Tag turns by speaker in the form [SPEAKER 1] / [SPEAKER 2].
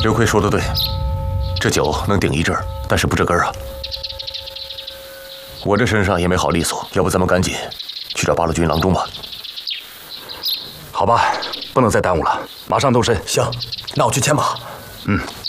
[SPEAKER 1] 刘奎说的对，这酒能顶一阵儿，但是不这根儿啊。我这身上也没好利索，要不咱们赶紧去找八路军郎中吧。
[SPEAKER 2] 好吧，不能再耽误了，马上动身。
[SPEAKER 3] 行，那我去牵马。
[SPEAKER 2] 嗯。